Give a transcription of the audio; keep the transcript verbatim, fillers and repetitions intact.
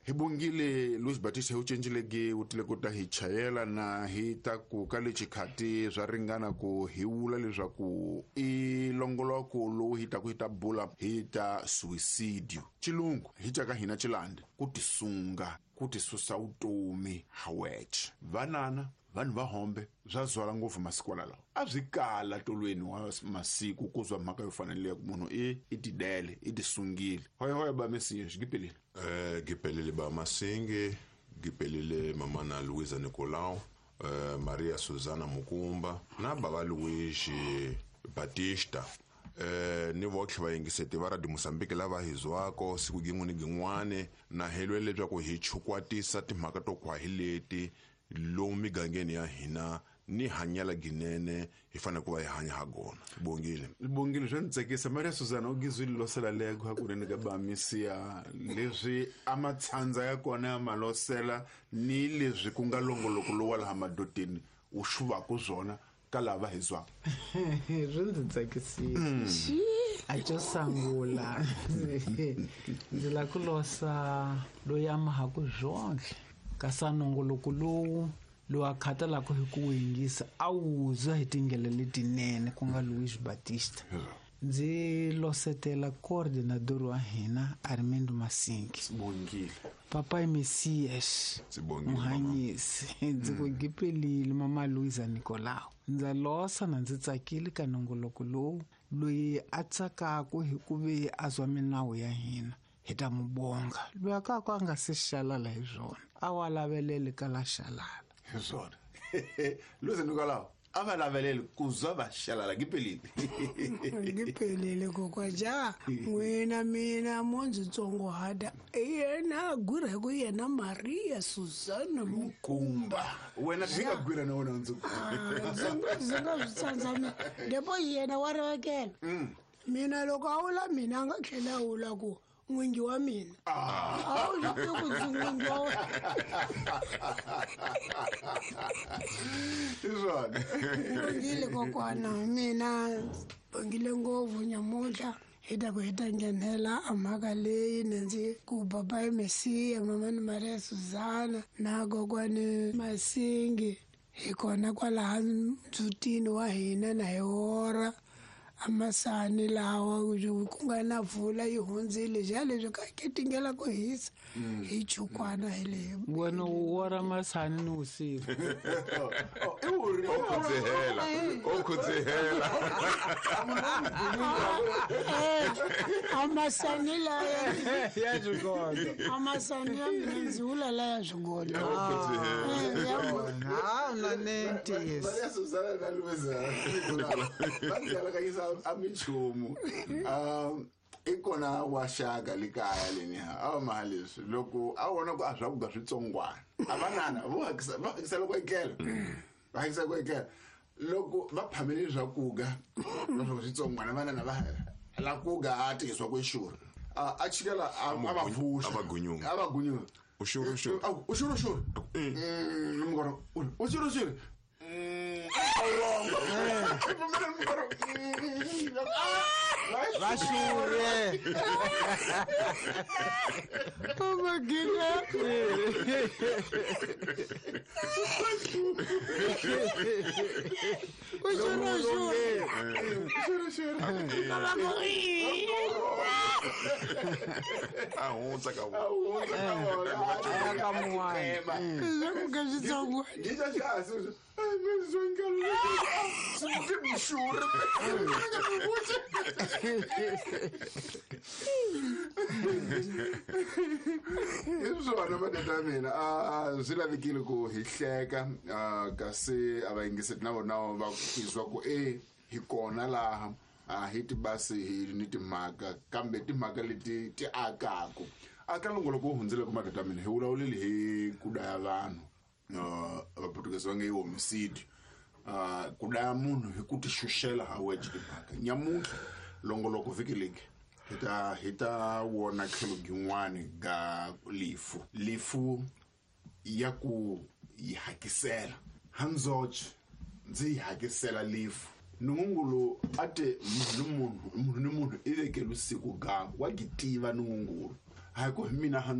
hi bongile Louis Batista hi ucenjileke u tile ku ta hi chayela na hi ta ku ka le xikhati swa ringana ku hi wula leswaku i longoloko lowu hi ta ku hi ta bula hi ta suicidio chilungu hi ta ka hina chilande ku tisunga ku tisusa vutomi haweche vanana vanhu va hombe bya zwala ngopfu masiku lawa a byi kala tolweni wa masiku ku zwa mhaka yo fanele ku munhu i i tidele i tisungile hoya hoya ba Mesiya xigipelile eh gipelile ba Masingi gipelile mama na Luisa Nicolau eh Maria Susana Mukumba na baba Luigi Batista eh ni votlhe va yingiseti va radio Mozambique lava hizwako siku gin'wana gin'wana na helwe leswaku hi chukwatisa timhaka to khwahileti lomu migangeni ya hina ni hanyala ginene hi fane ku va hi hanya ha gona bongile bongile swa ntsekisa Maria Susana u gizwile lo sela lego ha ku ri ni ka ba Mesiya leswi amatsanza ya kona ya malosela ni leswi ku nga longoloko lo wala hamadotini u shuva ku zona ka lava hizwa swi ndzi tsakisile a jo sangula ndzi la ku losa lo yama ha ku zonke kasa nongoloko lowu lo akhatala ko hi ku yingisa a wuzwa hi tingele letinene ku nga Luis Batista ndzi losetela coordinator wa hina Armando Masingi bongile papa Mesiya muhanyisi ndzi ku gipelile mama Luisa Nicolau ndza losa na ndzi tsakile ka nongoloko lowu loyi a tsakaka hi ku ve azwa minawu ya hina hi ta mubonga loyi aka ka nga se xalala hi zwona a wa lavelele ka la xalala hi zwona Luisa Nicolau a va lavelele ku zwa va xalala gipelile gipelile kokwa ja wena mina monzi tsongohada yena gura ku yena Maria Susana Mukumba wena fika gwira na wena ndzi zinga zitsandzana depo yena wa revekela mina loko a wula mina nga tlhela a wula ku n'wingi wa mina a wu swi ku n'wingi wa izona bongile kokwana mina bongile ngopfu nyamuhla hi ta ku hi ta nghenela a mhaka leyi ndzi ku baba Mesiya mama ni Maria Susana na kokwani Masingi hi kona kwalaha ndzutini wa hina na hi hora amasani lawa ku nga na vula yi hundzile ja leswi ka ketingela ku hisa hi chukwana hele wena wora masani ni usiku okudzehela okudzehela amasani la ya jigona amasani ya mzula la ya jigona ah na nenti Maria Susana na Luisa Nicolau ka isa amichumu um ikona wa shaka likaya leni a mahalisi loko a wona ku a swa ku ga switsongwana avanana vo hakisa va hakisa loko ekela va hakisa ku ekela loko va phamele swa kuga na swa switsongwana vanana va la kuga a tiswa ku xuru a chikela a va phusha abagunyunga abagunyunga ushuru ushuru ushuru ushuru mm ngoro ushuru ushuru Vashure. Oh my goodness. Ah, unza ka izona madada mina a zilavikile ku hihleka kasi abayingiseti navo navo va kizwa ku e hi kona laha a hi ti basi hi ni timhaka kambe timhaka leti ti akako aka longo loko hundzile ku madada mina hi vulavulile hi ku daya vanhu vaportugezi va nge yi homicide ku daya munhu hi ku ti xuxela ha weje timhaka nyamuhla longo loko vikileke hita hita wona tlhelo gin'wana ga lifu lifu ya ku yi hakisela hanzoch ndzi yi hakisela lifu nungungulu ate munhu munhu munhu ni munhu ivekela usiku ga wa gitiva nungungulu hayi ku mina